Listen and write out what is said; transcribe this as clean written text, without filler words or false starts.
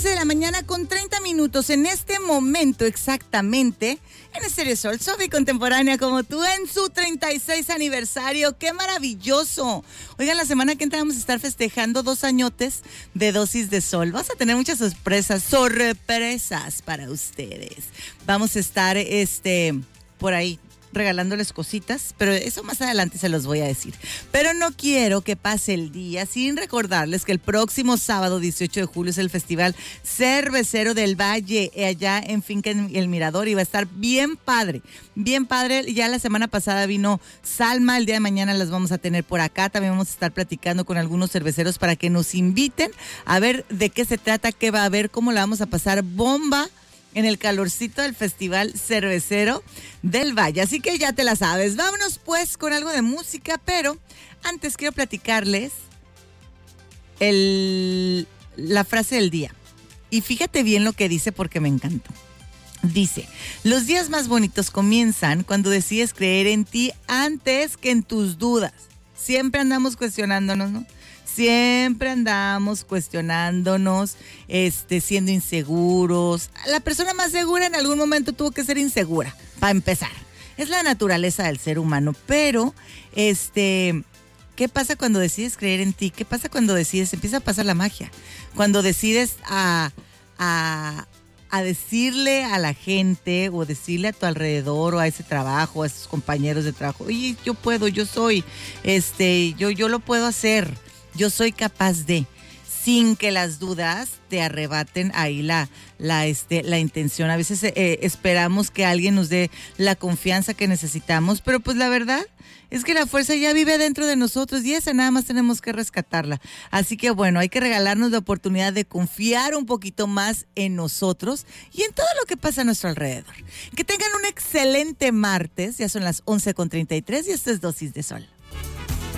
11 de la mañana con 30 minutos. En este momento exactamente, en Estéreo Sol, Sofi Contemporánea como tú en su 36 aniversario. ¡Qué maravilloso! Oigan, la semana que entra vamos a estar festejando 2 añotes de Dosis de Sol. Vamos a tener muchas sorpresas para ustedes. Vamos a estar por ahí regalándoles cositas, pero eso más adelante se los voy a decir. Pero no quiero que pase el día sin recordarles que el próximo sábado 18 de julio es el Festival Cervecero del Valle, allá en Finca El Mirador, y va a estar bien padre, bien padre. Ya la semana pasada vino Salma, el día de mañana las vamos a tener por acá. También vamos a estar platicando con algunos cerveceros para que nos inviten a ver de qué se trata, qué va a haber, cómo la vamos a pasar bomba en el calorcito del Festival Cervecero del Valle. Así que ya te la sabes. Vámonos pues con algo de música, pero antes quiero platicarles la frase del día. Y fíjate bien lo que dice porque me encantó. Dice, los días más bonitos comienzan cuando decides creer en ti antes que en tus dudas. Siempre andamos cuestionándonos, ¿no? Siempre andamos cuestionándonos, siendo inseguros. La persona más segura en algún momento tuvo que ser insegura, para empezar. Es la naturaleza del ser humano, pero, ¿qué pasa cuando decides creer en ti? ¿Qué pasa cuando decides? Empieza a pasar la magia. Cuando decides a decirle a la gente o decirle a tu alrededor o a ese trabajo, a esos compañeros de trabajo, oye, yo puedo, yo soy, yo lo puedo hacer. Yo soy capaz de, sin que las dudas te arrebaten ahí la intención. A veces esperamos que alguien nos dé la confianza que necesitamos, pero pues la verdad es que la fuerza ya vive dentro de nosotros y esa nada más tenemos que rescatarla. Así que bueno, hay que regalarnos la oportunidad de confiar un poquito más en nosotros y en todo lo que pasa a nuestro alrededor. Que tengan un excelente martes, ya son las 11:33 y esto es Dosis de Sol.